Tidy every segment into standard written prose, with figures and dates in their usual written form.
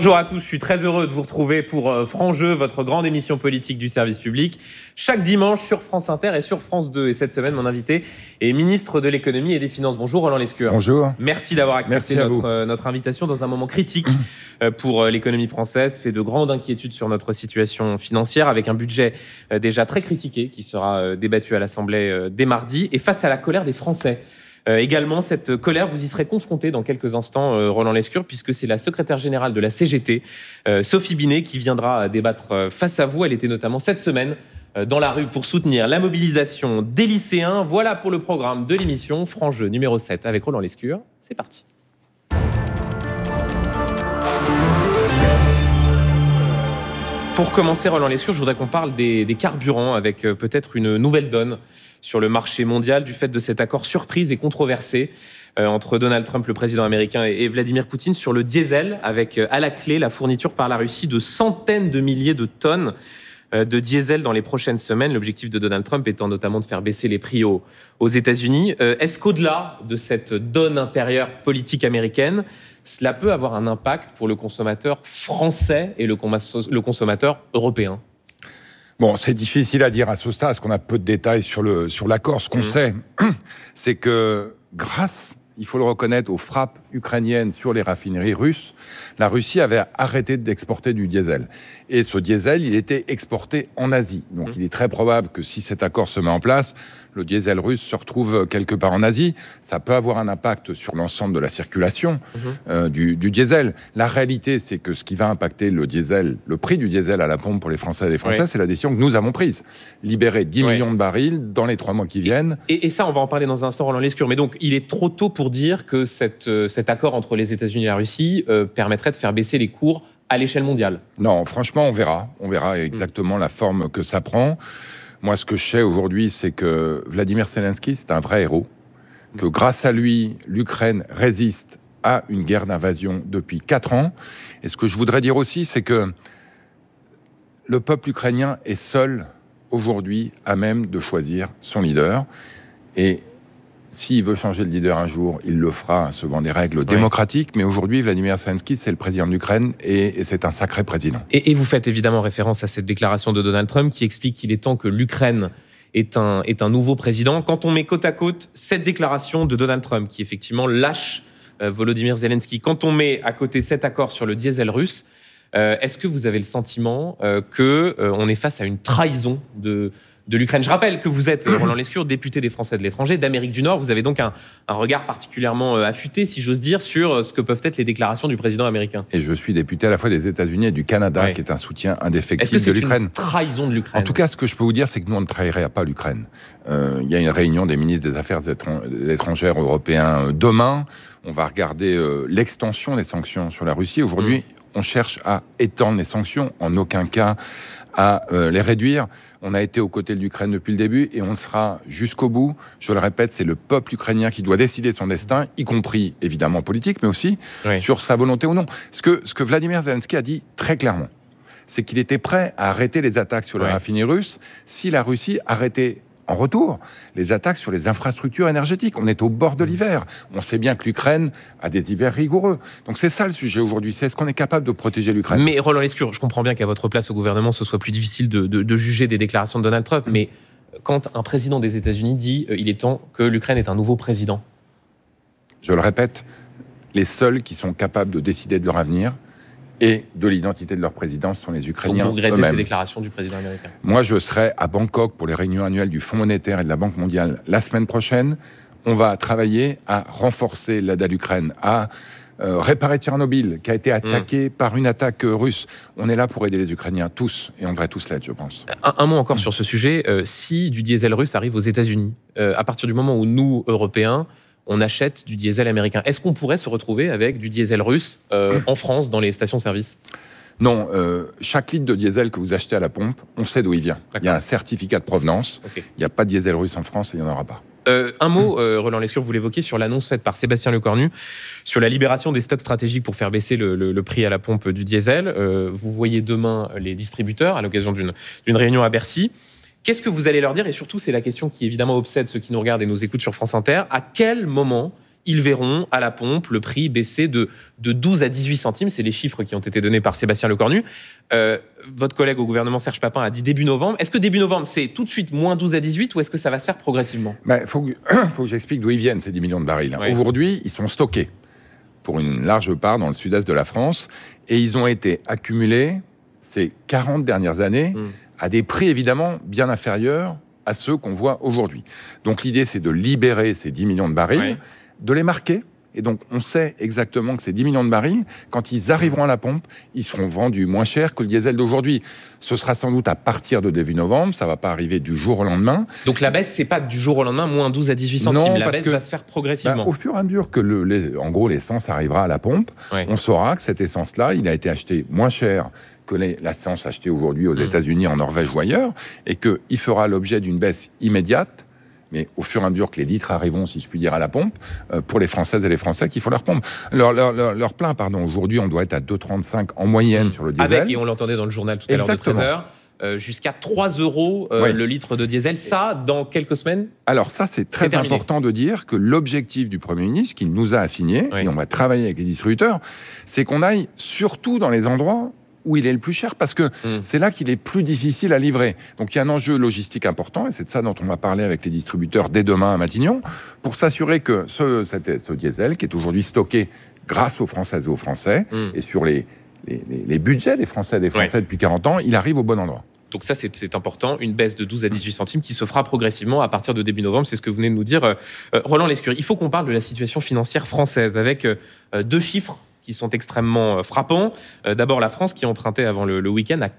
Bonjour à tous, je suis très heureux de vous retrouver pour Franc Jeu, votre grande émission politique du service public, chaque dimanche sur France Inter et sur France 2. Et cette semaine, mon invité est ministre de l'économie et des finances. Bonjour Roland Lescure. Bonjour. Merci d'avoir accepté notre invitation dans un moment critique pour l'économie française, fait de grandes inquiétudes sur notre situation financière, avec un budget déjà très critiqué qui sera débattu à l'Assemblée dès mardi, et face à la colère des Français. Également, cette colère, vous y serez confronté dans quelques instants, Roland Lescure, puisque c'est la secrétaire générale de la CGT, Sophie Binet, qui viendra débattre face à vous. Elle était notamment cette semaine dans la rue pour soutenir la mobilisation des lycéens. Voilà pour le programme de l'émission Franc Jeu numéro 7 avec Roland Lescure. C'est parti. Pour commencer, Roland Lescure, je voudrais qu'on parle des carburants avec peut-être une nouvelle donne sur le marché mondial du fait de cet accord surprise et controversé entre Donald Trump, le président américain, et Vladimir Poutine sur le diesel, avec à la clé la fourniture par la Russie de centaines de milliers de tonnes de diesel dans les prochaines semaines. L'objectif de Donald Trump étant notamment de faire baisser les prix aux États-Unis. Est-ce qu'au-delà de cette donne intérieure politique américaine, cela peut avoir un impact pour le consommateur français et le consommateur européen ? Bon, c'est difficile à dire à ce stade, parce qu'on a peu de détails sur l'accord. Ce qu'on sait, c'est que grâce, il faut le reconnaître, aux frappes ukrainiennes sur les raffineries russes, la Russie avait arrêté d'exporter du diesel. Et ce diesel, il était exporté en Asie. Donc il est très probable que si cet accord se met en place, le diesel russe se retrouve quelque part en Asie. Ça peut avoir un impact sur l'ensemble de la circulation du diesel. La réalité, c'est que ce qui va impacter le prix du diesel à la pompe pour les Français et les Françaises, c'est la décision que nous avons prise. Libérer 10 millions de barils dans les 3 mois qui viennent. Et ça, on va en parler dans un instant, Roland Lescure. Mais donc, il est trop tôt pour dire que cet accord entre les États-Unis et la Russie permettrait de faire baisser les cours à l'échelle mondiale. Non, franchement, on verra. On verra exactement la forme que ça prend. Moi, ce que je sais aujourd'hui, c'est que Vladimir Zelensky, c'est un vrai héros. Que grâce à lui, l'Ukraine résiste à une guerre d'invasion depuis 4 ans. Et ce que je voudrais dire aussi, c'est que le peuple ukrainien est seul aujourd'hui à même de choisir son leader. Et s'il veut changer de leader un jour, il le fera selon des règles démocratiques. Mais aujourd'hui, Vladimir Zelensky, c'est le président de l'Ukraine et c'est un sacré président. Et vous faites évidemment référence à cette déclaration de Donald Trump qui explique qu'il est temps que l'Ukraine est un nouveau président. Quand on met côte à côte cette déclaration de Donald Trump qui effectivement lâche Volodymyr Zelensky, quand on met à côté cet accord sur le diesel russe, est-ce que vous avez le sentiment qu'on est face à une trahison de l'Ukraine? Je rappelle que vous êtes, Roland Lescure, député des Français de l'étranger, d'Amérique du Nord. Vous avez donc un regard particulièrement affûté, si j'ose dire, sur ce que peuvent être les déclarations du président américain. Et je suis député à la fois des États-Unis et du Canada, qui est un soutien indéfectible de l'Ukraine. Est-ce que c'est une trahison de l'Ukraine? En tout cas, ce que je peux vous dire, c'est que nous, on ne trahirait pas l'Ukraine. Il y a une réunion des ministres des Affaires étrangères européens demain. On va regarder l'extension des sanctions sur la Russie. Aujourd'hui, on cherche à étendre les sanctions, en aucun cas à les réduire. On a été aux côtés de l'Ukraine depuis le début et on le sera jusqu'au bout. Je le répète, c'est le peuple ukrainien qui doit décider de son destin, y compris évidemment politique, mais aussi sur sa volonté ou non. Ce que Vladimir Zelensky a dit très clairement, c'est qu'il était prêt à arrêter les attaques sur les raffineries russes si la Russie arrêtait en retour les attaques sur les infrastructures énergétiques. On est au bord de l'hiver. On sait bien que l'Ukraine a des hivers rigoureux. Donc c'est ça le sujet aujourd'hui. C'est est-ce qu'on est capable de protéger l'Ukraine? Mais Roland Lescure, je comprends bien qu'à votre place au gouvernement, ce soit plus difficile de juger des déclarations de Donald Trump. Mais quand un président des États-Unis dit il est temps que l'Ukraine ait un nouveau président. Je le répète, les seuls qui sont capables de décider de leur avenir et de l'identité de leur président sont les Ukrainiens. Donc vous regrettez eux-mêmes. ces déclarations du président américain? Moi, je serai à Bangkok pour les réunions annuelles du Fonds monétaire et de la Banque mondiale la semaine prochaine. On va travailler à renforcer l'aide à l'Ukraine, à réparer Tchernobyl, qui a été attaqué par une attaque russe. On est là pour aider les Ukrainiens, tous, et on devrait tous l'être, je pense. Un mot encore sur ce sujet. Si du diesel russe arrive aux États-Unis, à partir du moment où nous, Européens, on achète du diesel américain, est-ce qu'on pourrait se retrouver avec du diesel russe en France, dans les stations-service? Non, chaque litre de diesel que vous achetez à la pompe, on sait d'où il vient. Il y a un certificat de provenance. Il n'y a pas de diesel russe en France et il n'y en aura pas. Un mot, Roland Lescure, vous l'évoquez, sur l'annonce faite par Sébastien Lecornu sur la libération des stocks stratégiques pour faire baisser le prix à la pompe du diesel. Vous voyez demain les distributeurs à l'occasion d'une réunion à Bercy. Qu'est-ce que vous allez leur dire? Et surtout, c'est la question qui évidemment obsède ceux qui nous regardent et nous écoutent sur France Inter. À quel moment ils verront à la pompe le prix baisser de 12 à 18 centimes. C'est les chiffres qui ont été donnés par Sébastien Lecornu. Votre collègue au gouvernement, Serge Papin, a dit début novembre. Est-ce que début novembre, c'est tout de suite moins 12 à 18 ou est-ce que ça va se faire progressivement ? Faut que j'explique d'où ils viennent, ces 10 millions de barils. Ouais. Aujourd'hui, ils sont stockés pour une large part dans le sud-est de la France et ils ont été accumulés ces 40 dernières années à des prix évidemment bien inférieurs à ceux qu'on voit aujourd'hui. Donc l'idée, c'est de libérer ces 10 millions de barils, de les marquer. Et donc, on sait exactement que ces 10 millions de barils, quand ils arriveront à la pompe, ils seront vendus moins cher que le diesel d'aujourd'hui. Ce sera sans doute à partir de début novembre, ça ne va pas arriver du jour au lendemain. Donc la baisse, c'est pas du jour au lendemain, moins 12 à 18 centimes. Non, la baisse va se faire progressivement. Au fur et à mesure que en gros, l'essence arrivera à la pompe, on saura que cette essence-là, il a été acheté moins cher que l'essence achetée aujourd'hui aux États-Unis, en Norvège ou ailleurs, et qu'il fera l'objet d'une baisse immédiate, mais au fur et à mesure que les litres arriveront, si je puis dire, à la pompe, pour les Françaises et les Français qui font leur pompe. Leur plein, aujourd'hui, on doit être à 2,35 en moyenne sur le diesel. Avec, et on l'entendait dans le journal tout à l'heure de 13h, jusqu'à 3 € le litre de diesel. Ça, dans quelques semaines ? Alors ça, c'est très important de dire que l'objectif du Premier ministre, qu'il nous a assigné, et on va travailler avec les distributeurs, c'est qu'on aille surtout dans les endroits où il est le plus cher, parce que c'est là qu'il est plus difficile à livrer. Donc il y a un enjeu logistique important, et c'est de ça dont on va parler avec les distributeurs dès demain à Matignon, pour s'assurer que ce diesel, qui est aujourd'hui stocké grâce aux Françaises et aux Français, et sur les budgets des Français et des Français depuis 40 ans, il arrive au bon endroit. Donc ça, c'est important, une baisse de 12 à 18 centimes qui se fera progressivement à partir de début novembre, c'est ce que vous venez de nous dire, Roland Lescure. Il faut qu'on parle de la situation financière française, avec 2 chiffres qui sont extrêmement frappants. D'abord, la France qui empruntait avant le week-end à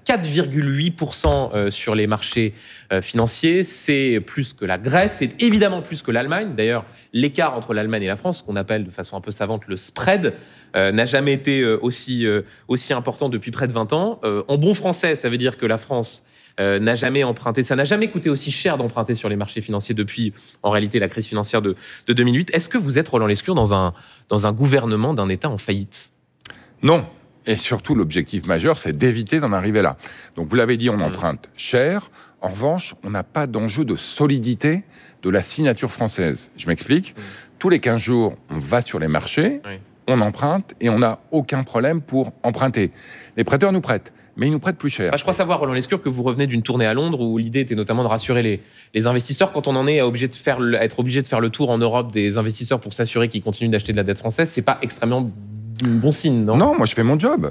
4,8% sur les marchés financiers. C'est plus que la Grèce, c'est évidemment plus que l'Allemagne. D'ailleurs, l'écart entre l'Allemagne et la France, qu'on appelle de façon un peu savante le spread, n'a jamais été aussi important depuis près de 20 ans. En bon français, ça veut dire que la France n'a jamais emprunté, ça n'a jamais coûté aussi cher d'emprunter sur les marchés financiers depuis, en réalité, la crise financière de 2008. Est-ce que vous êtes, Roland Lescure, dans un gouvernement d'un État en faillite ? Non. Et surtout, l'objectif majeur, c'est d'éviter d'en arriver là. Donc, vous l'avez dit, on emprunte cher. En revanche, on n'a pas d'enjeu de solidité de la signature française. Je m'explique. Tous les 15 jours, on va sur les marchés, on emprunte et on n'a aucun problème pour emprunter. Les prêteurs nous prêtent, mais ils nous prêtent plus cher. Je crois savoir, Roland Lescure, que vous revenez d'une tournée à Londres où l'idée était notamment de rassurer les investisseurs quand on en est être obligé de faire le tour en Europe des investisseurs pour s'assurer qu'ils continuent d'acheter de la dette française. C'est pas extrêmement bon signe, non ? Non, moi je fais mon job.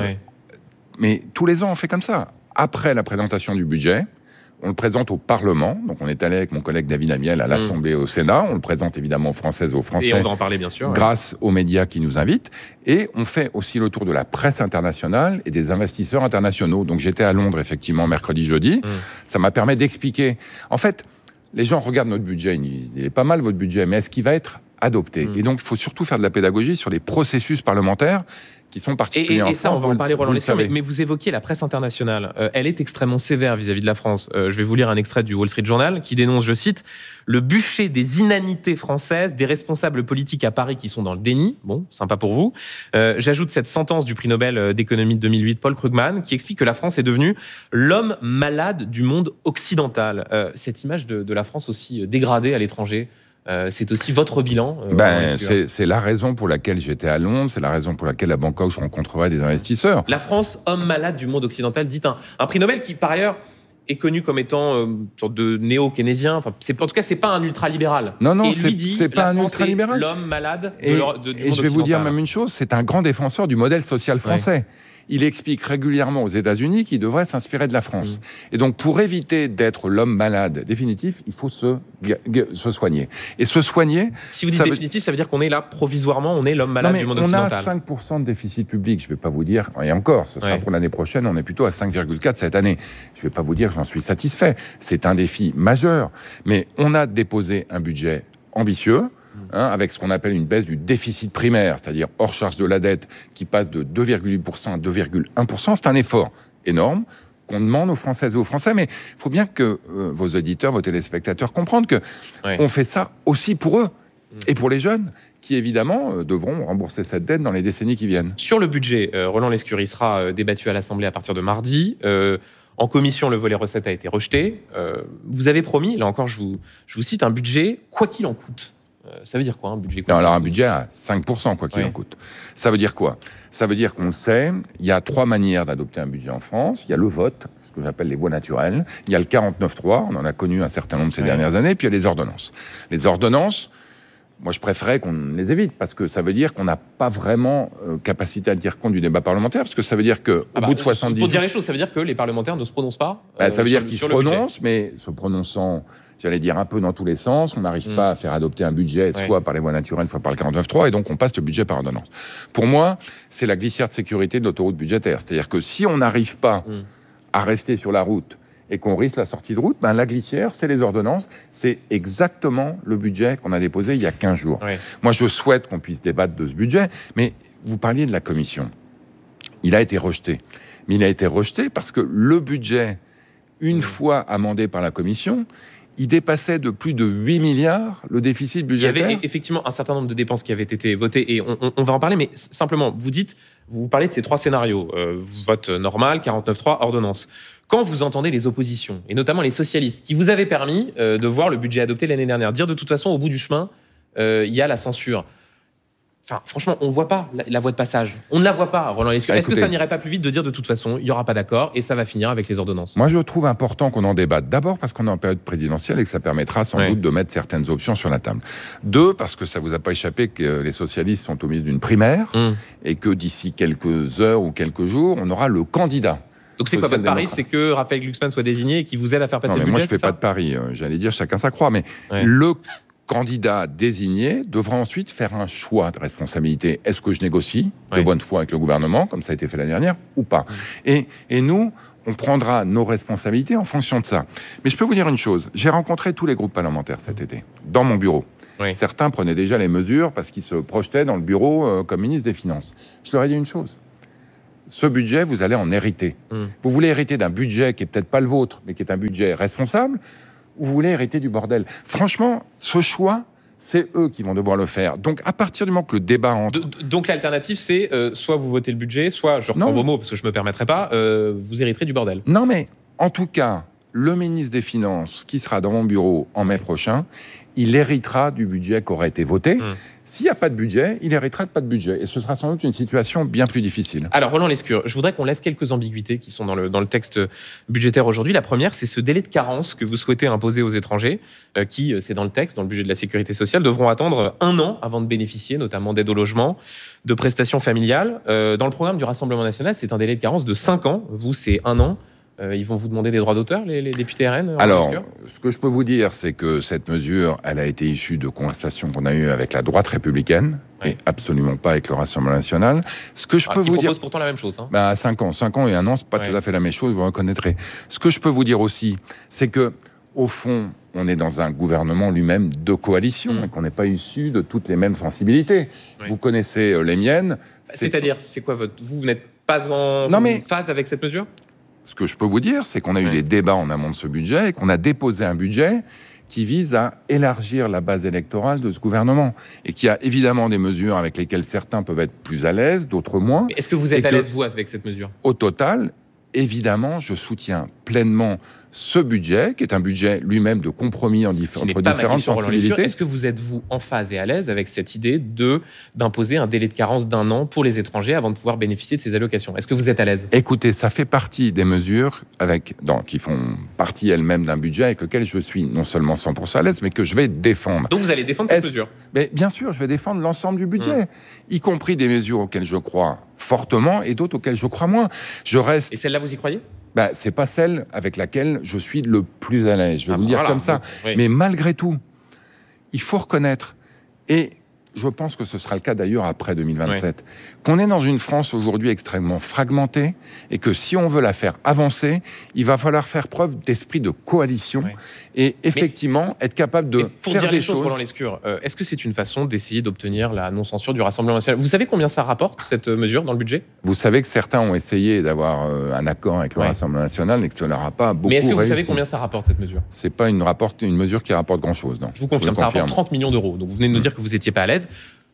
Mais tous les ans, on fait comme ça. Après la présentation du budget, on le présente au Parlement. Donc, on est allé avec mon collègue David Amiel à l'Assemblée, au Sénat. On le présente évidemment aux Françaises et aux Français. Et on va en parler, bien sûr. Grâce aux médias qui nous invitent. Et on fait aussi le tour de la presse internationale et des investisseurs internationaux. Donc, j'étais à Londres, effectivement, mercredi, jeudi. Ça m'a permis d'expliquer. En fait, les gens regardent notre budget. Ils disent, il est pas mal, votre budget, mais est-ce qu'il va être adopté ? Et donc, il faut surtout faire de la pédagogie sur les processus parlementaires qui sont particuliers. Et ça, on va en parler, Roland Lescure, mais vous évoquiez la presse internationale. Elle est extrêmement sévère vis-à-vis de la France. Je vais vous lire un extrait du Wall Street Journal qui dénonce, je cite, « le bûcher des inanités françaises, des responsables politiques à Paris qui sont dans le déni ». Bon, sympa pour vous. J'ajoute cette sentence du prix Nobel d'économie de 2008, Paul Krugman, qui explique que la France est devenue l'homme malade du monde occidental. Cette image de la France aussi dégradée à l'étranger, c'est aussi votre bilan. C'est la raison pour laquelle j'étais à Londres, c'est la raison pour laquelle à Bangkok je rencontrerai des investisseurs. La France, homme malade du monde occidental, dit un prix Nobel qui, par ailleurs, est connu comme étant une sorte de néo-keynésien. Enfin, en tout cas, c'est pas un ultra-libéral. Non, c'est pas un ultra-libéral. L'homme malade du monde occidental. Et je vais vous dire même une chose, c'est un grand défenseur du modèle social français. Il explique régulièrement aux États-Unis qu'il devrait s'inspirer de la France. Et donc, pour éviter d'être l'homme malade définitif, il faut se soigner. Et se soigner... Si vous dites définitif, ça veut dire qu'on est là provisoirement, on est l'homme malade du monde occidental. On a 5% de déficit public, je ne vais pas vous dire, et encore, ce sera pour l'année prochaine, on est plutôt à 5,4 cette année. Je ne vais pas vous dire que j'en suis satisfait. C'est un défi majeur. Mais on a déposé un budget ambitieux, avec ce qu'on appelle une baisse du déficit primaire, c'est-à-dire hors charge de la dette, qui passe de 2,8% à 2,1%. C'est un effort énorme qu'on demande aux Françaises et aux Français, mais il faut bien que vos auditeurs, vos téléspectateurs comprennent qu'on fait ça aussi pour eux et pour les jeunes qui, évidemment, devront rembourser cette dette dans les décennies qui viennent. Sur le budget, Roland Lescure, il sera débattu à l'Assemblée à partir de mardi. En commission, le volet recettes a été rejeté. Vous avez promis, là encore, je vous cite, un budget « quoi qu'il en coûte ». Ça veut dire quoi, un budget Non, alors un budget à 5%, quoi qu'il en coûte. Ça veut dire quoi? Ça veut dire qu'on le sait, il y a 3 manières d'adopter un budget en France. Il y a le vote, ce que j'appelle les voies naturelles. Il y a le 49.3, on en a connu un certain nombre ces dernières années. Puis il y a les ordonnances. Les ordonnances, moi je préférais qu'on les évite, parce que ça veut dire qu'on n'a pas vraiment capacité à tenir compte du débat parlementaire, parce que ça veut dire qu'au bout de 70 Pour dire les choses, ça veut dire que les parlementaires ne se prononcent pas ça veut dire qu'ils se prononcent, mais se prononçant, j'allais dire, un peu dans tous les sens. On n'arrive pas à faire adopter un budget, soit par les voies naturelles, soit par le 49.3, et donc on passe le budget par ordonnance. Pour moi, c'est la glissière de sécurité de l'autoroute budgétaire. C'est-à-dire que si on n'arrive pas à rester sur la route et qu'on risque la sortie de route, la glissière, c'est les ordonnances. C'est exactement le budget qu'on a déposé il y a 15 jours. Moi, je souhaite qu'on puisse débattre de ce budget, mais vous parliez de la commission. Il a été rejeté. Mais il a été rejeté parce que le budget, une fois amendé par la commission, il dépassait de plus de 8 milliards le déficit budgétaire. Il y avait effectivement un certain nombre de dépenses qui avaient été votées, et on va en parler, mais simplement, vous parlez de ces 3 scénarios. Vote normal, 49.3, ordonnance. Quand vous entendez les oppositions, et notamment les socialistes, qui vous avaient permis de voir le budget adopté l'année dernière, dire de toute façon, au bout du chemin, il y a la censure. Enfin, franchement, on ne voit pas la voie de passage. On ne la voit pas, Roland Lescure. Est-ce que ça n'irait pas plus vite de dire de toute façon, il n'y aura pas d'accord et ça va finir avec les ordonnances? Moi, je trouve important qu'on en débatte. D'abord parce qu'on est en période présidentielle et que ça permettra sans doute de mettre certaines options sur la table. 2, parce que ça ne vous a pas échappé que les socialistes sont au milieu d'une primaire et que d'ici quelques heures ou quelques jours, on aura le candidat. Donc c'est quoi votre pari? C'est que Raphaël Glucksmann soit désigné et qu'il vous aide à faire passer le budget? Moi, je ne fais pas de pari. J'allais dire chacun sa croix. Mais le candidat désigné devra ensuite faire un choix de responsabilité. Est-ce que je négocie de bonne foi avec le gouvernement, comme ça a été fait l'année dernière, ou pas? Et nous, on prendra nos responsabilités en fonction de ça. Mais je peux vous dire une chose. J'ai rencontré tous les groupes parlementaires cet été, dans mon bureau. Certains prenaient déjà les mesures parce qu'ils se projetaient dans le bureau comme ministre des Finances. Je leur ai dit une chose. Ce budget, vous allez en hériter. Vous voulez hériter d'un budget qui est peut-être pas le vôtre, mais qui est un budget responsable, ou vous voulez hériter du bordel? Franchement, ce choix, c'est eux qui vont devoir le faire. Donc, à partir du moment que le débat entre... Donc, l'alternative, c'est soit vous votez le budget, soit, je reprends vos mots parce que je ne me permettrai pas, vous hériterez du bordel. Non, mais en tout cas, le ministre des Finances, qui sera dans mon bureau en mai prochain, il héritera du budget qui aurait été voté. S'il n'y a pas de budget, il héritera de pas de budget. Et ce sera sans doute une situation bien plus difficile. Alors, Roland Lescure, je voudrais qu'on lève quelques ambiguïtés qui sont dans le texte budgétaire aujourd'hui. La première, c'est ce délai de carence que vous souhaitez imposer aux étrangers, qui, c'est dans le texte, dans le budget de la sécurité sociale, devront attendre 1 an avant de bénéficier, notamment d'aide au logement, de prestations familiales. Dans le programme du Rassemblement national, c'est un délai de carence de 5 ans. Vous, c'est 1 an. Ils vont vous demander des droits d'auteur, les députés RN? Alors, ce que je peux vous dire, c'est que cette mesure, elle a été issue de conversations qu'on a eues avec la droite républicaine, et absolument pas avec le Rassemblement national. Ce que je peux vous dire... propose pourtant la même chose. 5 ans. 5 ans et 1 an, c'est pas tout à fait la même chose, vous reconnaîtrez. Ce que je peux vous dire aussi, c'est que, au fond, on est dans un gouvernement lui-même de coalition, et qu'on n'est pas issu de toutes les mêmes sensibilités. Vous connaissez les miennes. C'est-à-dire, c'est quoi votre... Vous n'êtes pas en phase avec cette mesure? Ce que je peux vous dire, c'est qu'on a eu des débats en amont de ce budget et qu'on a déposé un budget qui vise à élargir la base électorale de ce gouvernement et qui a évidemment des mesures avec lesquelles certains peuvent être plus à l'aise, d'autres moins. Mais est-ce que vous êtes à l'aise, vous, avec cette mesure? Au total, évidemment, je soutiens pleinement ce budget, qui est un budget lui-même de compromis entre différentes sensibilités. Est-ce que vous êtes, vous, en phase et à l'aise avec cette idée d'imposer un délai de carence d'1 an pour les étrangers avant de pouvoir bénéficier de ces allocations? Est-ce que vous êtes à l'aise? Écoutez, ça fait partie des mesures qui font partie elles-mêmes d'un budget avec lequel je suis non seulement 100% à l'aise, mais que je vais défendre. Donc vous allez défendre cette mesure? Mais bien sûr, je vais défendre l'ensemble du budget, y compris des mesures auxquelles je crois fortement et d'autres auxquelles je crois moins. Et celle-là, vous y croyez? C'est pas celle avec laquelle je suis le plus à l'aise, je vais vous dire comme ça. Mais malgré tout, il faut reconnaître, et je pense que ce sera le cas d'ailleurs après 2027, qu'on est dans une France aujourd'hui extrêmement fragmentée, et que si on veut la faire avancer, il va falloir faire preuve d'esprit de coalition, et effectivement être capable de pour faire dire des les choses. Roland Lescure, est-ce que c'est une façon d'essayer d'obtenir la non-censure du Rassemblement national? Vous savez combien ça rapporte, cette mesure, dans le budget? Vous savez que certains ont essayé d'avoir un accord avec le Rassemblement national et que ça leur a pas beaucoup réussi. Mais est-ce que vous savez combien ça rapporte, cette mesure? C'est pas une mesure qui rapporte grand-chose, non. Je vous confirme, ça rapporte 30 millions d'euros. Donc vous venez de nous dire que vous n'étiez pas à l'aise.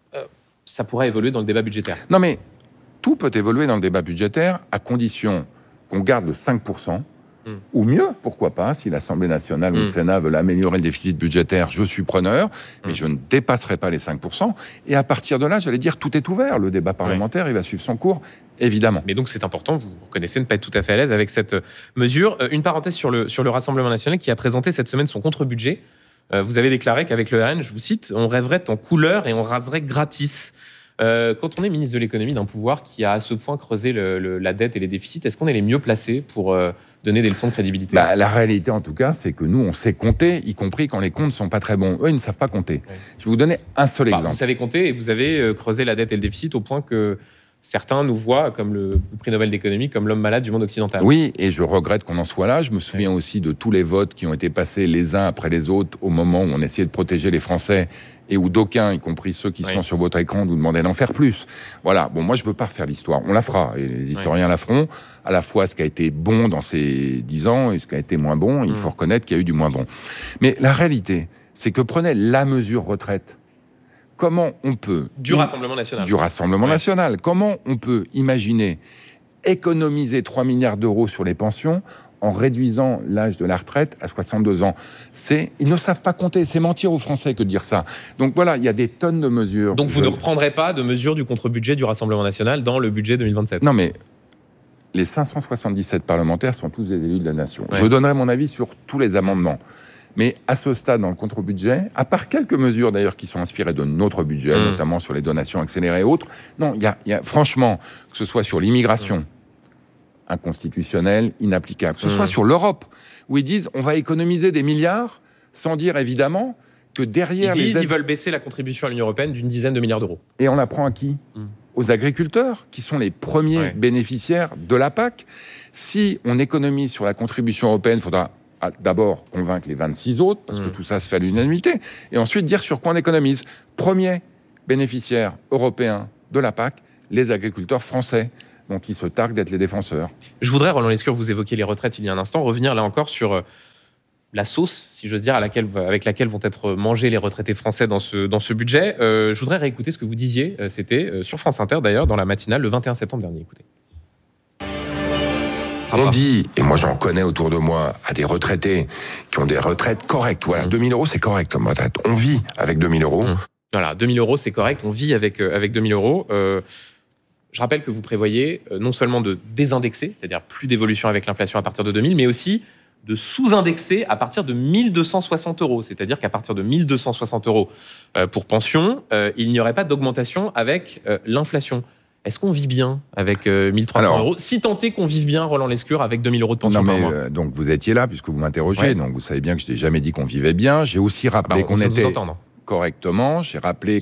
Ça pourrait évoluer dans le débat budgétaire. Non, mais tout peut évoluer dans le débat budgétaire à condition qu'on garde le 5%, Ou mieux, pourquoi pas, si l'Assemblée nationale ou le Sénat veulent améliorer le déficit budgétaire, je suis preneur, mais je ne dépasserai pas les 5%. Et à partir de là, j'allais dire, tout est ouvert. Le débat parlementaire, il va suivre son cours, évidemment. Mais donc, c'est important, vous reconnaissez ne pas être tout à fait à l'aise avec cette mesure. Une parenthèse sur le Rassemblement national qui a présenté cette semaine son contre-budget. Vous avez déclaré qu'avec le RN, je vous cite, on rêverait en couleur et on raserait gratis. Quand on est ministre de l'économie d'un pouvoir qui a à ce point creusé la dette et les déficits, est-ce qu'on est les mieux placés pour donner des leçons de crédibilité ? La réalité, en tout cas, c'est que nous, on sait compter, y compris quand les comptes ne sont pas très bons. Eux, ils ne savent pas compter. Ouais. Je vais vous donner un seul exemple. Vous savez compter et vous avez creusé la dette et le déficit au point que certains nous voient, comme le prix Nobel d'économie, comme l'homme malade du monde occidental. Oui, et je regrette qu'on en soit là. Je me souviens aussi de tous les votes qui ont été passés les uns après les autres au moment où on essayait de protéger les Français et où d'aucuns, y compris ceux qui sont sur votre écran, nous demandaient d'en faire plus. Voilà, bon, moi je ne veux pas refaire l'histoire. On la fera, et les historiens la feront. À la fois ce qui a été bon dans ces 10 ans et ce qui a été moins bon. Il faut reconnaître qu'il y a eu du moins bon. Mais la réalité, c'est que prenez la mesure retraite. Comment on peut... Du Rassemblement national. Du Rassemblement national. Comment on peut imaginer économiser 3 milliards d'euros sur les pensions en réduisant l'âge de la retraite à 62 ans. Ils ne savent pas compter. C'est mentir aux Français que de dire ça. Donc voilà, il y a des tonnes de mesures. Donc vous ne reprendrez pas de mesures du contre-budget du Rassemblement national dans le budget 2027 ? Non, mais les 577 parlementaires sont tous des élus de la nation. Je donnerai mon avis sur tous les amendements. Mais à ce stade, dans le contre-budget, à part quelques mesures d'ailleurs qui sont inspirées de notre budget, notamment sur les donations accélérées et autres, non, il y a franchement, que ce soit sur l'immigration, inconstitutionnel, inapplicable, que ce soit sur l'Europe, où ils disent on va économiser des milliards, sans dire évidemment que derrière... Ils veulent baisser la contribution à l'Union européenne d'une dizaine de milliards d'euros. Et on apprend à qui ? Aux agriculteurs, qui sont les premiers bénéficiaires de la PAC. Si on économise sur la contribution européenne, il faudra d'abord convaincre les 26 autres, parce que tout ça se fait à l'unanimité, et ensuite dire sur quoi on économise. Premier bénéficiaire européen de la PAC, les agriculteurs français, donc ils se targuent d'être les défenseurs. Je voudrais, Roland Lescure, vous évoquiez les retraites il y a un instant, revenir là encore sur la sauce, si j'ose dire, avec laquelle vont être mangés les retraités français dans ce budget. Je voudrais réécouter ce que vous disiez, c'était sur France Inter d'ailleurs, dans la matinale, le 21 septembre dernier. Écoutez. On dit, et moi j'en connais autour de moi, à des retraités qui ont des retraites correctes. Voilà, 2000 euros c'est correct comme retraite. On vit avec 2000 euros. Voilà, 2000 euros c'est correct, on vit avec 2000 euros. Je rappelle que vous prévoyez non seulement de désindexer, c'est-à-dire plus d'évolution avec l'inflation à partir de 2000, mais aussi de sous-indexer à partir de 1260 euros. C'est-à-dire qu'à partir de 1260 euros pour pension, il n'y aurait pas d'augmentation avec l'inflation. Est-ce qu'on vit bien avec 1300 euros ? Si tant est qu'on vive bien, Roland Lescure, avec 2000 euros de pension par mois. Donc vous étiez là, puisque vous m'interrogez, donc vous savez bien que je n'ai jamais dit qu'on vivait bien. J'ai aussi rappelé qu'on était correctement. J'ai rappelé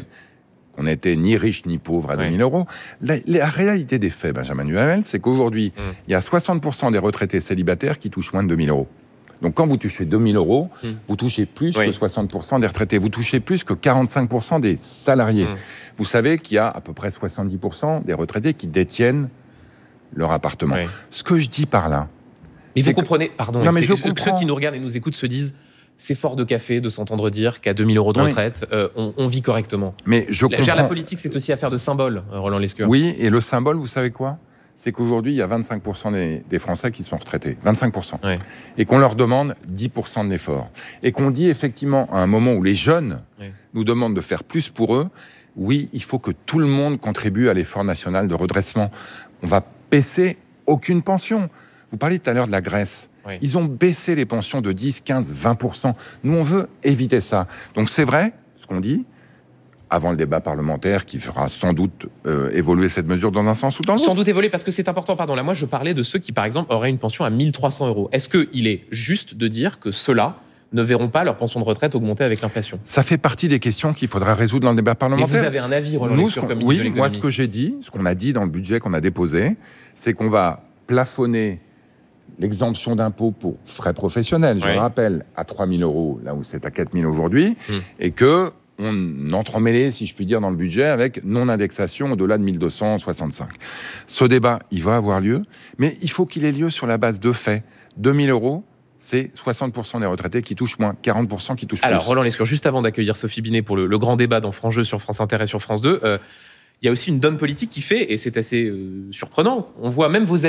qu'on n'était ni riche ni pauvre à 2000 euros. La réalité des faits, Benjamin Duhamel, c'est qu'aujourd'hui, il y a 60% des retraités célibataires qui touchent moins de 2000 euros. Donc quand vous touchez 2000 euros, vous touchez plus que 60% des retraités. Vous touchez plus que 45% des salariés. Vous savez qu'il y a à peu près 70% des retraités qui détiennent leur appartement. Ce que je dis par là... Mais vous comprenez... Pardon, non, mais ceux qui nous regardent et nous écoutent se disent... C'est fort de café de s'entendre dire qu'à 2000 euros de retraite, on vit correctement. Mais je comprends... La politique, c'est aussi affaire de symbole, Roland Lescure. Oui, et le symbole, vous savez quoi ? C'est qu'aujourd'hui, il y a 25% des Français qui sont retraités. 25%. Et qu'on leur demande 10% de l'effort. Et qu'on dit effectivement, à un moment où les jeunes nous demandent de faire plus pour eux, oui, il faut que tout le monde contribue à l'effort national de redressement. On va baisser aucune pension. Vous parliez tout à l'heure de la Grèce. Ils ont baissé les pensions de 10, 15, 20%. Nous, on veut éviter ça. Donc c'est vrai, ce qu'on dit, avant le débat parlementaire qui fera sans doute évoluer cette mesure dans un sens ou dans l'autre. Sans doute évoluer, parce que c'est important. Pardon, là, moi, je parlais de ceux qui, par exemple, auraient une pension à 1300 euros. Est-ce qu'il est juste de dire que ceux-là ne verront pas leur pension de retraite augmenter avec l'inflation ? Ça fait partie des questions qu'il faudra résoudre dans le débat parlementaire. Mais vous avez un avis, Roland Lescure, comme ministre de l'économie ? Moi, ce que j'ai dit, ce qu'on a dit dans le budget qu'on a déposé, c'est qu'on va plafonner l'exemption d'impôt pour frais professionnels, je le rappelle, à 3 000 euros, là où c'est à 4 000 aujourd'hui, et que on entremêlait, si je puis dire, dans le budget avec non-indexation au-delà de 1265. Ce débat, il va avoir lieu, mais il faut qu'il ait lieu sur la base de faits. 2 000 euros, c'est 60% des retraités qui touchent moins, 40% qui touchent plus. Alors, Roland Lescure, juste avant d'accueillir Sophie Binet pour le grand débat dans France Jeux sur France Inter et sur France 2, il y a aussi une donne politique qui fait, et c'est assez surprenant, on voit même vos amis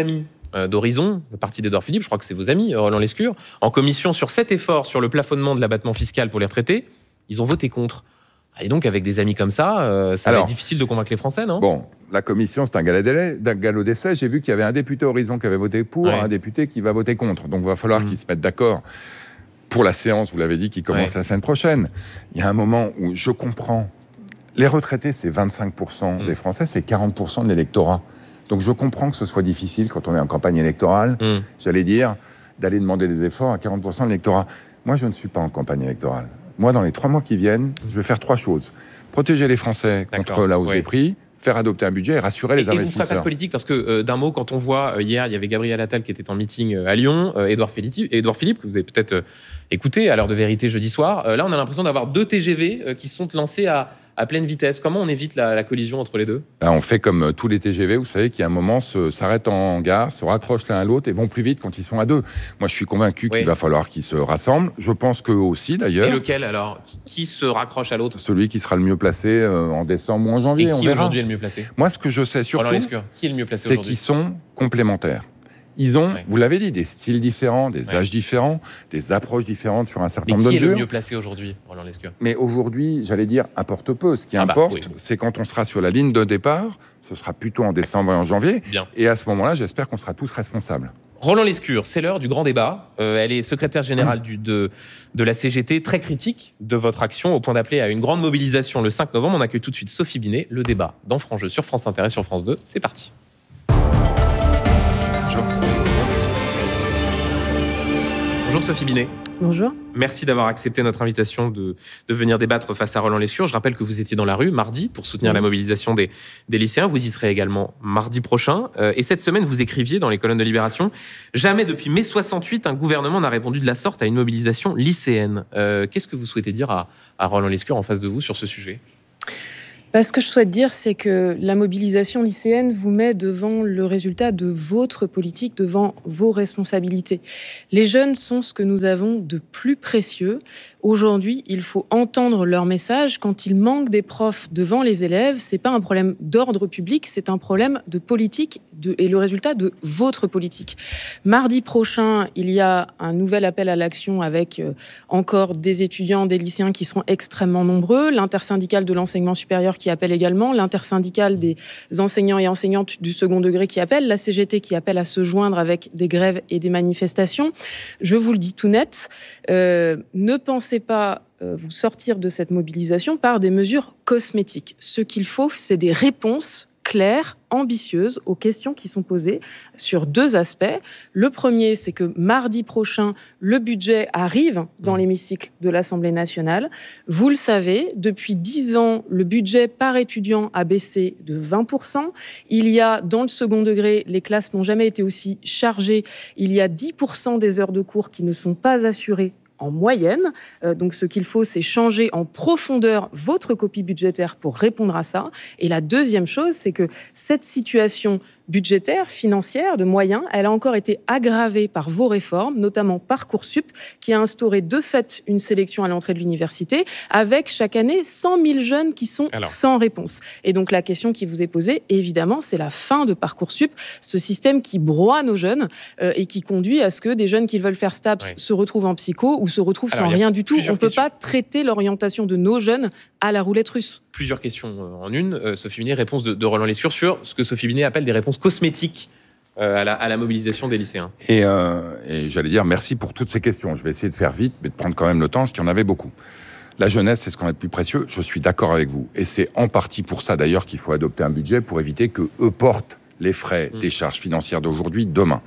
d'Horizon, le parti d'Édouard Philippe, je crois que c'est vos amis, Roland Lescure, en commission sur cet effort sur le plafonnement de l'abattement fiscal pour les retraités, ils ont voté contre. Et donc, avec des amis comme ça, ça va être difficile de convaincre les Français, non ? Bon, la commission, c'est un galop d'essai. J'ai vu qu'il y avait un député Horizon qui avait voté pour, un député qui va voter contre. Donc, il va falloir qu'ils se mettent d'accord pour la séance, vous l'avez dit, qui commence la semaine prochaine. Il y a un moment où je comprends. Les retraités, c'est 25% des Français, c'est 40% de l'électorat. Donc, je comprends que ce soit difficile, quand on est en campagne électorale, j'allais dire, d'aller demander des efforts à 40% de l'électorat. Moi, je ne suis pas en campagne électorale. Moi, dans les 3 mois qui viennent, je vais faire 3 choses. Protéger les Français contre la hausse des prix, faire adopter un budget et rassurer les investisseurs. Et vous ne ferez pas de politique parce que, d'un mot, quand on voit, hier, il y avait Gabriel Attal qui était en meeting à Lyon, Édouard Philippe, que vous avez peut-être écouté à l'heure de vérité jeudi soir. Là, on a l'impression d'avoir 2 TGV qui sont lancés à pleine vitesse. Comment on évite la collision entre les deux ? Là, on fait comme tous les TGV, vous savez, qui à un moment s'arrêtent en gare, se raccrochent l'un à l'autre et vont plus vite quand ils sont à 2. Moi, je suis convaincu qu'il va falloir qu'ils se rassemblent. Je pense qu'eux aussi, d'ailleurs. Et lequel, alors ? Qui se raccroche à l'autre ? Celui qui sera le mieux placé en décembre ou en janvier. Et qui aujourd'hui est le mieux placé ? Moi, ce que je sais surtout, qui est le mieux placé c'est qu'ils sont complémentaires. Ils ont, vous l'avez dit, des styles différents, des âges différents, des approches différentes sur un certain nombre de mesures. Mais qui est le mieux placé aujourd'hui, Roland Lescure ? Mais aujourd'hui, j'allais dire, importe peu. Ce qui importe, c'est quand on sera sur la ligne de départ, ce sera plutôt en décembre et en janvier. Bien. Et à ce moment-là, j'espère qu'on sera tous responsables. Roland Lescure, c'est l'heure du grand débat. Elle est secrétaire générale de la CGT, très critique de votre action, au point d'appeler à une grande mobilisation le 5 novembre. On accueille tout de suite Sophie Binet. Le débat dans Franc Jeu sur France Inter et sur France 2. C'est parti. Bonjour Sophie Binet. Bonjour. Merci d'avoir accepté notre invitation de venir débattre face à Roland Lescure. Je rappelle que vous étiez dans la rue mardi pour soutenir la mobilisation des lycéens. Vous y serez également mardi prochain. Et cette semaine, vous écriviez dans les colonnes de Libération « Jamais depuis mai 68, un gouvernement n'a répondu de la sorte à une mobilisation lycéenne ». Qu'est-ce que vous souhaitez dire à Roland Lescure en face de vous sur ce sujet ? Ce que je souhaite dire, c'est que la mobilisation lycéenne vous met devant le résultat de votre politique, devant vos responsabilités. Les jeunes sont ce que nous avons de plus précieux. Aujourd'hui, il faut entendre leur message. Quand il manque des profs devant les élèves, c'est pas un problème d'ordre public, c'est un problème de politique et le résultat de votre politique. Mardi prochain, il y a un nouvel appel à l'action avec encore des étudiants, des lycéens qui seront extrêmement nombreux, l'intersyndicale de l'enseignement supérieur qui appelle également, l'intersyndicale des enseignants et enseignantes du second degré qui appelle, la CGT qui appelle à se joindre avec des grèves et des manifestations. Je vous le dis tout net, ne pensez pas vous sortir de cette mobilisation par des mesures cosmétiques. Ce qu'il faut, c'est des réponses claires, ambitieuses aux questions qui sont posées sur 2 aspects. Le premier, c'est que mardi prochain, le budget arrive dans l'hémicycle de l'Assemblée nationale. Vous le savez, depuis 10 ans, le budget par étudiant a baissé de 20%. Il y a, dans le second degré, les classes n'ont jamais été aussi chargées. Il y a 10% des heures de cours qui ne sont pas assurées en moyenne. Donc, ce qu'il faut, c'est changer en profondeur votre copie budgétaire pour répondre à ça. Et la deuxième chose, c'est que cette situation budgétaire, financière, de moyens, elle a encore été aggravée par vos réformes, notamment Parcoursup, qui a instauré de fait une sélection à l'entrée de l'université, avec chaque année 100 000 jeunes qui sont sans réponse. Et donc la question qui vous est posée, évidemment, c'est la fin de Parcoursup, ce système qui broie nos jeunes et qui conduit à ce que des jeunes qui veulent faire STAPS se retrouvent en psycho ou se retrouvent sans rien du tout. On ne peut pas traiter l'orientation de nos jeunes à la roulette russe. Plusieurs questions en une. Sophie Binet, réponse de Roland Lescure sur ce que Sophie Binet appelle des réponses cosmétiques à la mobilisation des lycéens. Et j'allais dire merci pour toutes ces questions. Je vais essayer de faire vite, mais de prendre quand même le temps, parce qu'il y en avait beaucoup. La jeunesse, c'est ce qu'on a de plus précieux. Je suis d'accord avec vous. Et c'est en partie pour ça, d'ailleurs, qu'il faut adopter un budget pour éviter qu'eux portent les frais des charges financières d'aujourd'hui, demain.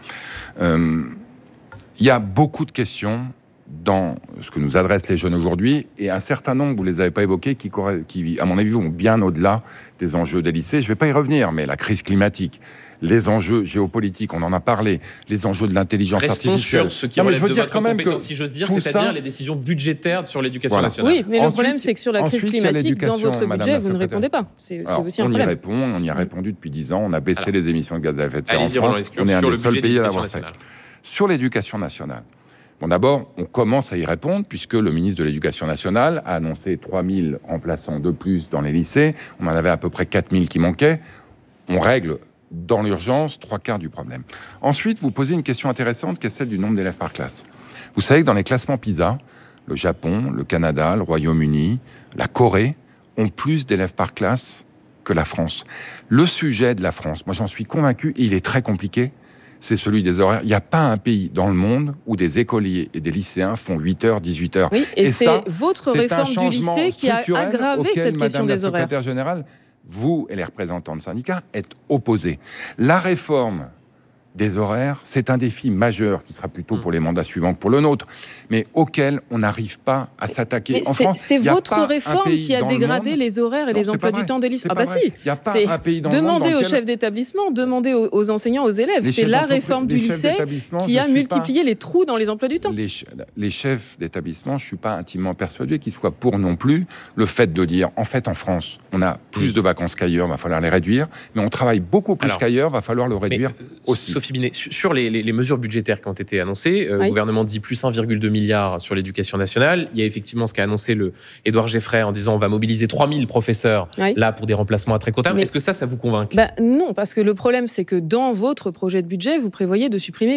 Il y a beaucoup de questions dans ce que nous adressent les jeunes aujourd'hui, et un certain nombre, vous ne les avez pas évoqués, qui, à mon avis, vont bien au-delà des enjeux des lycées. Je ne vais pas y revenir, mais la crise climatique, les enjeux géopolitiques, on en a parlé, les enjeux de l'intelligence artificielle. Restons sur ce qui relève de votre compétence, si j'ose dire, c'est-à-dire les décisions budgétaires sur l'éducation nationale. Oui, mais le problème, c'est que sur la crise climatique, dans votre budget, vous ne répondez pas. C'est aussi un problème. On y a répondu depuis 10 ans, on a baissé les émissions de gaz à effet de serre en France, on est un des seuls pays à l'avoir fait. Sur l'éducation nationale, bon, d'abord, on commence à y répondre puisque le ministre de l'Éducation nationale a annoncé 3000 remplaçants de plus dans les lycées. On en avait à peu près 4000 qui manquaient. On règle dans l'urgence, 3/4 du problème. Ensuite, vous posez une question intéressante qui est celle du nombre d'élèves par classe. Vous savez que dans les classements PISA, le Japon, le Canada, le Royaume-Uni, la Corée ont plus d'élèves par classe que la France. Le sujet de la France, moi j'en suis convaincu, et il est très compliqué, c'est celui des horaires. Il n'y a pas un pays dans le monde où des écoliers et des lycéens font 8h, 18h. Oui, et c'est ça, votre réforme du lycée qui a aggravé cette question des horaires. Madame la secrétaire générale, vous et les représentants de syndicats êtes opposés. La réforme des horaires, c'est un défi majeur qui sera plutôt pour les mandats suivants que pour le nôtre, mais auquel on n'arrive pas à s'attaquer. En France, c'est votre réforme qui a dégradé les horaires et les emplois du temps des lycées. Ah bah si, il n'y a pas un pays dans le monde demandez aux chefs d'établissement, demandez aux enseignants, aux élèves. C'est la réforme du lycée qui a multiplié les trous dans les emplois du temps. Les chefs d'établissement, je ne suis pas intimement persuadé qu'ils soient pour non plus le fait de dire, en fait, en France, on a plus de vacances qu'ailleurs, il va falloir les réduire, mais on travaille beaucoup plus qu'ailleurs, il va falloir le réduire aussi. Sophie Binet, sur les mesures budgétaires qui ont été annoncées, le gouvernement dit plus 1,2 milliard sur l'éducation nationale. Il y a effectivement ce qu'a annoncé Édouard Geffray en disant on va mobiliser 3000 professeurs là pour des remplacements à très court terme. Est-ce que ça vous convainc ? Non, parce que le problème, c'est que dans votre projet de budget, vous prévoyez de supprimer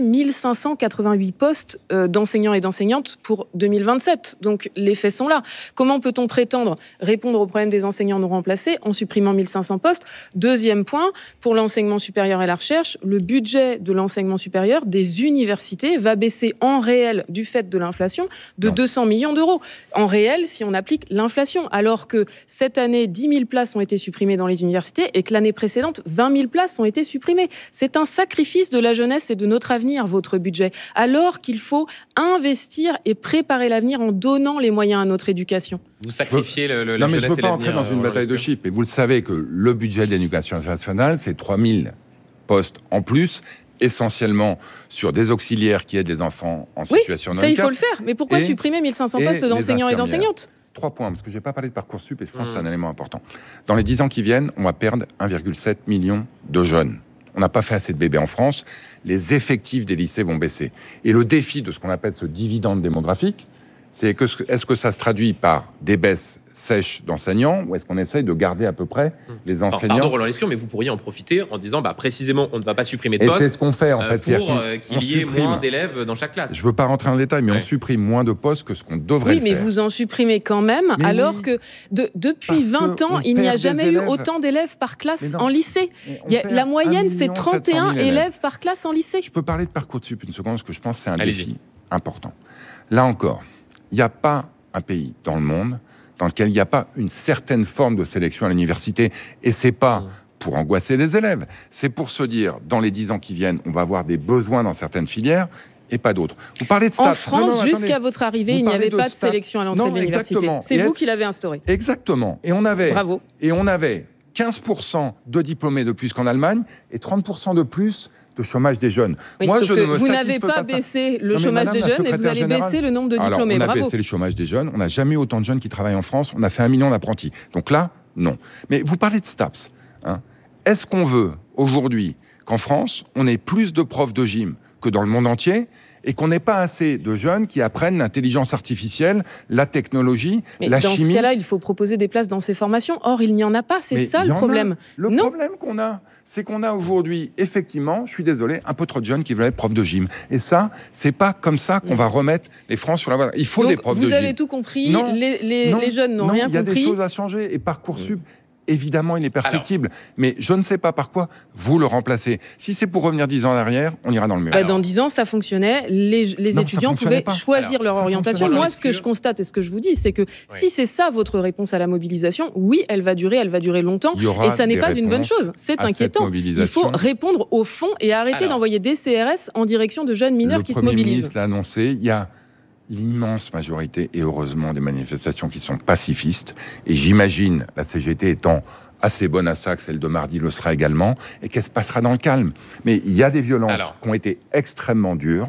1588 postes d'enseignants et d'enseignantes pour 2027. Donc les faits sont là. Comment peut-on prétendre répondre aux problèmes des enseignants non remplacés en supprimant 1500 postes ? Deuxième point, pour l'enseignement supérieur et la recherche, le budget de l'enseignement supérieur des universités va baisser en réel du fait de l'inflation de 200 millions d'euros. En réel, si on applique l'inflation, alors que cette année, 10 000 places ont été supprimées dans les universités et que l'année précédente, 20 000 places ont été supprimées. C'est un sacrifice de la jeunesse et de notre avenir, votre budget, alors qu'il faut investir et préparer l'avenir en donnant les moyens à notre éducation. Vous sacrifiez la jeunesse et l'avenir. Non, mais je ne veux pas entrer dans une bataille de chiffres, mais vous le savez que le budget de l'éducation nationale, c'est 3 000 postes en plus, essentiellement sur des auxiliaires qui aident les enfants en situation de handicap. Ça, il faut le faire. Mais pourquoi supprimer 1500 postes d'enseignants et d'enseignantes ? 3 points, parce que je n'ai pas parlé de Parcoursup, et je pense que c'est un élément important. Dans les 10 ans qui viennent, on va perdre 1,7 million de jeunes. On n'a pas fait assez de bébés en France. Les effectifs des lycées vont baisser. Et le défi de ce qu'on appelle ce dividende démographique, c'est que est-ce que ça se traduit par des baisses sèche d'enseignants, ou est-ce qu'on essaye de garder à peu près les enseignants ? Pardon Roland Lescure, mais vous pourriez en profiter en disant précisément on ne va pas supprimer de postes. Et c'est ce qu'on fait en fait. Pour qu'il y ait moins d'élèves dans chaque classe. Je ne veux pas rentrer en détail, mais on supprime moins de postes que ce qu'on devrait faire. Oui, mais vous en supprimez quand même, alors que depuis 20 ans, il n'y a jamais eu autant d'élèves par classe en lycée. La moyenne, c'est 31 élèves par classe en lycée. Je peux parler de Parcoursup une seconde, parce que je pense que c'est un défi important. Là encore, il n'y a pas un pays dans le monde dans lequel il n'y a pas une certaine forme de sélection à l'université. Et c'est pas pour angoisser les élèves, c'est pour se dire, dans les 10 ans qui viennent, on va avoir des besoins dans certaines filières et pas d'autres. Vous parlez de stats. En France, jusqu'à votre arrivée, il n'y avait pas de sélection à l'entrée de l'université. C'est vous qui l'avez instauré. Exactement. Et on avait... Bravo. Et on avait 15% de diplômés de plus qu'en Allemagne et 30% de plus de chômage des jeunes. Oui, moi, vous n'avez pas baissé le chômage des jeunes et vous allez baisser le nombre de diplômés. Alors, on a baissé le chômage des jeunes. On n'a jamais eu autant de jeunes qui travaillent en France. On a fait 1 million d'apprentis. Donc là, non. Mais vous parlez de STAPS. Est-ce qu'on veut, aujourd'hui, qu'en France, on ait plus de profs de gym que dans le monde entier et qu'on n'ait pas assez de jeunes qui apprennent l'intelligence artificielle, la technologie, la chimie. Dans ce cas-là, il faut proposer des places dans ces formations. Or, il n'y en a pas. C'est ça le problème. Le problème qu'on a, c'est qu'on a aujourd'hui, effectivement, je suis désolé, un peu trop de jeunes qui veulent être profs de gym. Et ça, c'est pas comme ça qu'on va remettre les Français sur la voie. Il faut des profs de gym. Vous avez tout compris. Les jeunes n'ont rien compris. Il y a des choses à changer. Et Parcoursup, évidemment, il est perfectible. Mais je ne sais pas par quoi vous le remplacez. Si c'est pour revenir 10 ans en arrière, on ira dans le mur. Dans 10 ans, ça fonctionnait. Les étudiants pouvaient choisir leur orientation. Moi, ce que je constate et ce que je vous dis, c'est que si c'est ça votre réponse à la mobilisation, oui, elle va durer longtemps. Et ça n'est pas une bonne chose. C'est inquiétant. Il faut répondre au fond et arrêter d'envoyer des CRS en direction de jeunes mineurs qui se mobilisent. Le Premier ministre l'a annoncé, il y a l'immense majorité, et heureusement, des manifestations qui sont pacifistes. Et j'imagine, la CGT étant assez bonne à ça, que celle de mardi le sera également, et qu'elle se passera dans le calme. Mais il y a des violences qui ont été extrêmement dures,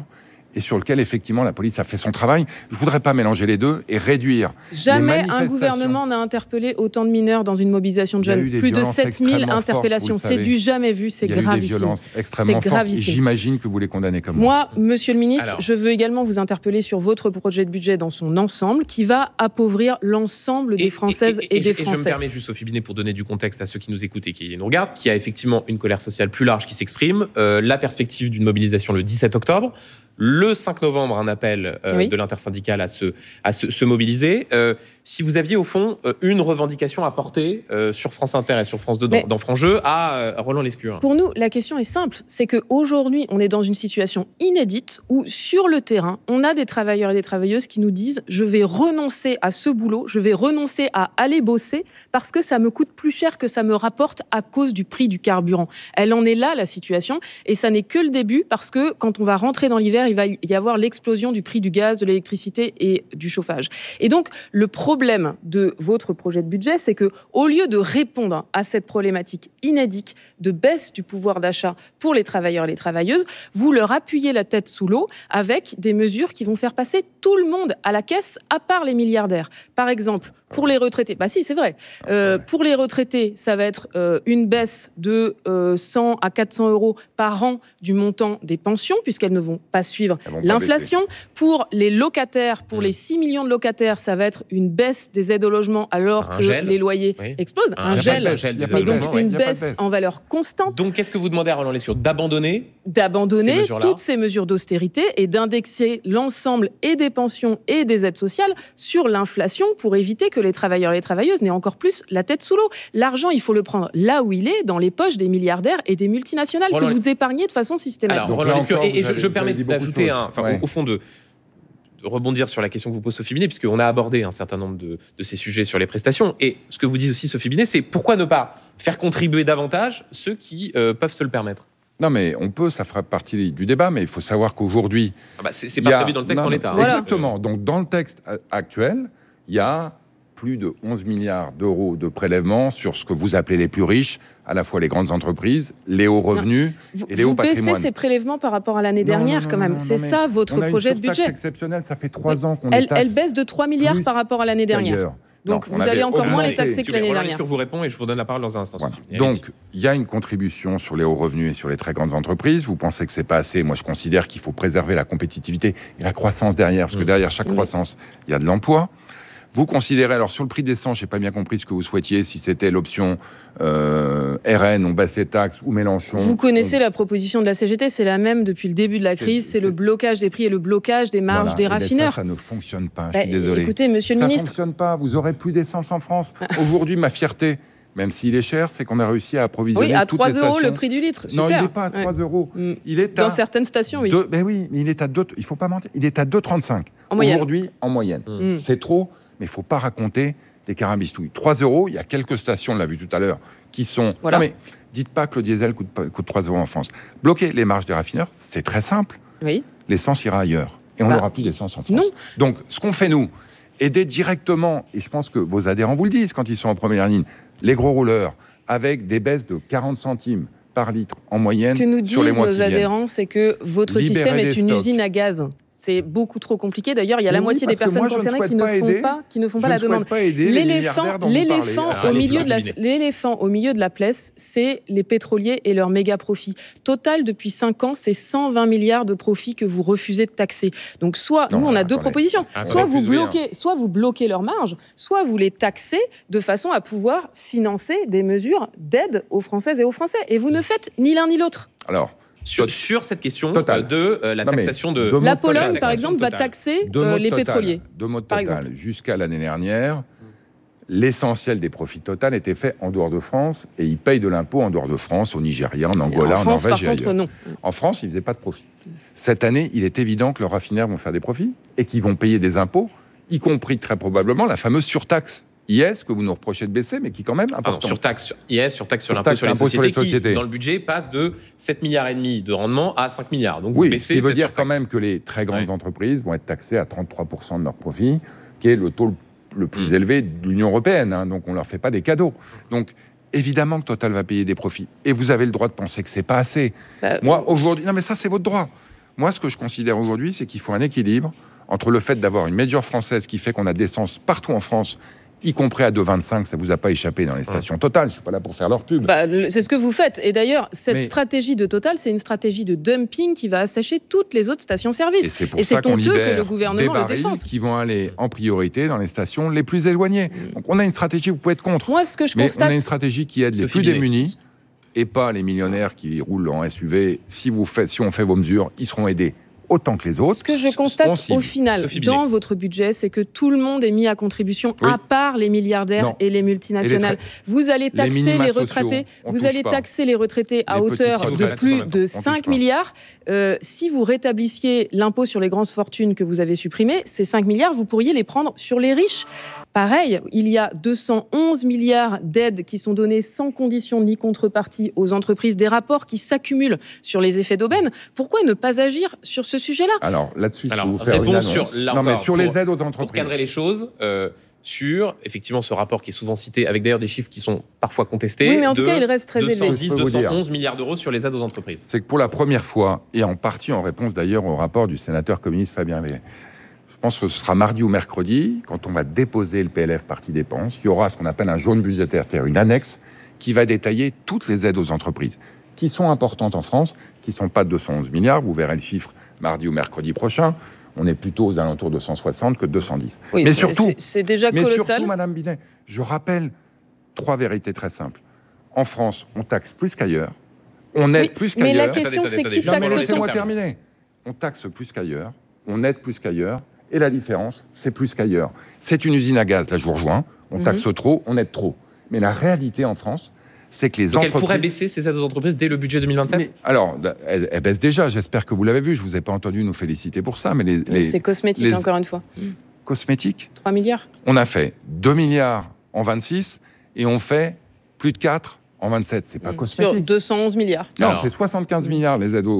et sur lequel, effectivement, la police a fait son travail. Je ne voudrais pas mélanger les deux et réduire Jamais les manifestations. un gouvernement n'a interpellé autant de mineurs dans une mobilisation de jeunes. Plus de 7000 interpellations. C'est du jamais vu, c'est gravissime. Il y a eu des violences extrêmement fortes et j'imagine que vous les condamnez comme moi. Moi, monsieur le ministre, je veux également vous interpeller sur votre projet de budget dans son ensemble qui va appauvrir l'ensemble des Françaises et des Français. Et je me permets juste, Sophie Binet, pour donner du contexte à ceux qui nous écoutent et qui nous regardent, qu'il y a effectivement une colère sociale plus large qui s'exprime, la perspective d'une mobilisation le 17 octobre, le 5 novembre, un appel de l'intersyndicale à se mobiliser. Si vous aviez, au fond, une revendication à porter sur France Inter et sur France 2 dans Franc-Jeu à Roland Lescure. Pour nous, la question est simple. C'est qu'aujourd'hui, on est dans une situation inédite où, sur le terrain, on a des travailleurs et des travailleuses qui nous disent « Je vais renoncer à ce boulot, je vais renoncer à aller bosser parce que ça me coûte plus cher que ça me rapporte à cause du prix du carburant. » Elle en est là, la situation. Et ça n'est que le début parce que quand on va rentrer dans l'hiver, il va y avoir l'explosion du prix du gaz, de l'électricité et du chauffage. Et donc, le problème de votre projet de budget, c'est que, au lieu de répondre à cette problématique inédite de baisse du pouvoir d'achat pour les travailleurs et les travailleuses, vous leur appuyez la tête sous l'eau avec des mesures qui vont faire passer tout le monde à la caisse, à part les milliardaires. Par exemple, pour les retraités, si, c'est vrai. Pour les retraités, ça va être une baisse de 100 à 400 euros par an du montant des pensions, puisqu'elles ne vont pas suivre l'inflation. Pour les locataires, pour les 6 millions de locataires, ça va être une baisse des aides au logement alors que les loyers explosent. Un gel, mais donc c'est une baisse en valeur constante. Donc qu'est-ce que vous demandez à Roland Lescure ? D'abandonner toutes ces mesures d'austérité et d'indexer l'ensemble et des pensions et des aides sociales sur l'inflation pour éviter que les travailleurs et les travailleuses n'aient encore plus la tête sous l'eau. L'argent, il faut le prendre là où il est, dans les poches des milliardaires et des multinationales que vous épargnez de façon systématique. Alors, Roland Lescure, et je me permets d'ajouter au fond de rebondir sur la question que vous pose Sophie Binet, puisqu'on a abordé un certain nombre de ces sujets sur les prestations. Et ce que vous dites aussi, Sophie Binet, c'est pourquoi ne pas faire contribuer davantage ceux qui peuvent se le permettre ? Non, mais on peut, ça fera partie du débat, mais il faut savoir qu'aujourd'hui... c'est pas prévu dans le texte en l'état. Exactement. Donc, dans le texte actuel, il y a plus de 11 milliards d'euros de prélèvements sur ce que vous appelez les plus riches, à la fois les grandes entreprises, les hauts revenus et les hauts patrimoines. Vous baissez ces prélèvements par rapport à l'année dernière, quand même. C'est ça, votre projet de budget. On a une surtaxe exceptionnelle, ça fait 3 ans qu'on est taxe. Elle baisse de 3 milliards par rapport à l'année dernière. Donc, vous allez encore moins les taxer que l'année dernière. Je vous réponds et je vous donne la parole dans un instant. Voilà. Donc, il y a une contribution sur les hauts revenus et sur les très grandes entreprises. Vous pensez que c'est pas assez ? Moi, je considère qu'il faut préserver la compétitivité et la croissance derrière, parce que derrière chaque croissance, il y a de l'emploi. Vous considérez, alors sur le prix de l'essence, je n'ai pas bien compris ce que vous souhaitiez, si c'était l'option RN, on baisse les taxes, ou Mélenchon. Vous connaissez la proposition de la CGT, c'est la même depuis le début de la crise, c'est le blocage des prix et le blocage des marges des raffineurs. Ça ne fonctionne pas, je suis désolé. Écoutez, monsieur le ministre... Ça ne fonctionne pas, vous aurez plus d'essence en France. Aujourd'hui, ma fierté, même s'il est cher, c'est qu'on a réussi à approvisionner toutes les stations. À 3 € le prix du litre, super. Non, il n'est pas à 3 €. Il est dans certaines stations, oui. Oui, mais il est à 2, il ne faut pas mentir, il est à 2,35 aujourd'hui en moyenne. C'est trop. Mais il ne faut pas raconter des carambistouilles. 3 €, il y a quelques stations, on l'a vu tout à l'heure, qui sont... Non mais, dites pas que le diesel coûte 3 € en France. Bloquer les marges des raffineurs, c'est très simple. Oui. L'essence ira ailleurs. Et on n'aura plus d'essence en France. Non. Donc, ce qu'on fait, nous, aider directement, et je pense que vos adhérents vous le disent quand ils sont en première ligne, les gros rouleurs, avec des baisses de 40 centimes par litre en moyenne sur les mois qui viennent. Ce que nous disent nos adhérents, c'est que votre système est une usine à gaz. C'est beaucoup trop compliqué. D'ailleurs, il y a la moitié des personnes concernées qui ne font pas la demande. L'éléphant au milieu de la pièce, c'est les pétroliers et leurs méga profits. Total, depuis 5 ans, c'est 120 milliards de profits que vous refusez de taxer. Donc, nous, on a deux propositions. Soit vous bloquez leurs marges, soit vous les taxez de façon à pouvoir financer des mesures d'aide aux Françaises et aux Français. Et vous ne faites ni l'un ni l'autre. Alors, sur cette question de la taxation de... La Pologne, par exemple, va taxer les pétroliers. De mode total. Jusqu'à l'année dernière, l'essentiel des profits Total était fait en dehors de France et ils payent de l'impôt en dehors de France, au Nigeria, en Angola, en Norvège et ailleurs. Non. En France, ils ne faisaient pas de profit. Cette année, il est évident que leurs raffineurs vont faire des profits et qu'ils vont payer des impôts, y compris très probablement la fameuse surtaxe IS que vous nous reprochez de baisser, mais qui quand même important. Surtaxe IS, surtaxe sur l'impôt sur les sociétés, qui, dans le budget, passe de 7,5 milliards de rendement à 5 milliards. Donc, oui, vous baissez ce qui veut dire surtaxe. quand même que les très grandes entreprises vont être taxées à 33% de leurs profits, qui est le taux le plus élevé de l'Union européenne. Donc, on ne leur fait pas des cadeaux. Donc, évidemment que Total va payer des profits. Et vous avez le droit de penser que c'est pas assez. Moi, aujourd'hui... Non, mais ça, c'est votre droit. Moi, ce que je considère aujourd'hui, c'est qu'il faut un équilibre entre le fait d'avoir une médure française qui fait qu'on a d'essence partout en France, y compris à 2,25, ça vous a pas échappé dans les stations Total. Je suis pas là pour faire leur pub. C'est ce que vous faites. Et d'ailleurs, cette stratégie de Total, c'est une stratégie de dumping qui va assécher toutes les autres stations-service. Et c'est pour ça qu'on honteux libère que le gouvernement des le barils défense. qui vont aller en priorité dans les stations les plus éloignées. Donc on a une stratégie, vous pouvez être contre. Moi, ce que je mais constate, on a une stratégie qui aide les plus démunis et pas les millionnaires qui roulent en SUV. Si on fait vos mesures, ils seront aidés autant que les autres. Ce que je constate au final dans votre budget, c'est que tout le monde est mis à contribution, à part les milliardaires et les multinationales. Vous allez taxer les retraités, taxer les retraités à hauteur de plus de 5 milliards. Si vous rétablissiez l'impôt sur les grandes fortunes que vous avez supprimé, ces 5 milliards, vous pourriez les prendre sur les riches. Pareil, il y a 211 milliards d'aides qui sont données sans condition ni contrepartie aux entreprises, des rapports qui s'accumulent sur les effets d'aubaine. Pourquoi ne pas agir sur ce sujet-là? Alors là-dessus, je peux vous faire une annonce. Sur les aides aux entreprises. Pour cadrer les choses, sur effectivement ce rapport qui est souvent cité, avec d'ailleurs des chiffres qui sont parfois contestés. Oui, mais en tout cas, il reste très élevé. 211 milliards d'euros sur les aides aux entreprises. C'est que pour la première fois, et en partie en réponse d'ailleurs au rapport du sénateur communiste Fabien Vey, je pense que ce sera mardi ou mercredi, quand on va déposer le PLF partie dépenses, il y aura ce qu'on appelle un jaune budgétaire, c'est-à-dire une annexe qui va détailler toutes les aides aux entreprises, qui sont importantes en France, qui ne sont pas de 211 milliards, vous verrez le chiffre mardi ou mercredi prochain, on est plutôt aux alentours de 160 que de 210. Oui, mais surtout, c'est déjà colossal. Mais surtout, Madame Binet, je rappelle 3 vérités très simples. En France, on taxe plus qu'ailleurs, on aide plus qu'ailleurs. Mais la question, c'est qui taxe autant. Laissez-moi terminer. On taxe plus qu'ailleurs, on aide plus qu'ailleurs, et la différence, c'est plus qu'ailleurs. C'est une usine à gaz, là je vous rejoins, on taxe trop, on aide trop. Mais la réalité en France, c'est que les entreprises... elle pourrait baisser ces aides aux entreprises dès le budget 2027 ? Alors, elle baisse déjà, j'espère que vous l'avez vu, je ne vous ai pas entendu nous féliciter pour ça, mais c'est cosmétique, encore une fois. Cosmétique ? 3 milliards. On a fait 2 milliards en 26, et on fait plus de 4 en 27, c'est pas cosmétique. Sur 211 milliards. Non, c'est 75 milliards les aides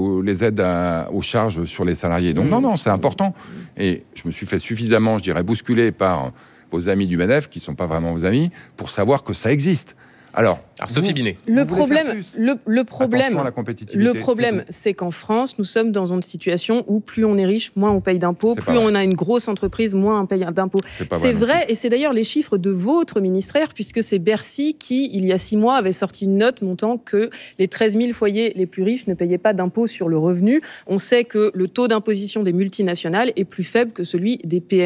aux charges sur les salariés. Donc non, c'est important. Et je me suis fait suffisamment, je dirais, bousculer par vos amis du MEDEF, qui ne sont pas vraiment vos amis, pour savoir que ça existe. Alors Sophie Binet. Le problème, compétitivité, c'est qu'en France, nous sommes dans une situation où plus on est riche, moins on paye d'impôts, plus on a une grosse entreprise, moins on paye d'impôts. C'est vrai, et c'est d'ailleurs les chiffres de votre ministère, puisque c'est Bercy qui, il y a 6 mois, avait sorti une note montrant que les 13 000 foyers les plus riches ne payaient pas d'impôts sur le revenu. On sait que le taux d'imposition des multinationales est plus faible que celui des PME.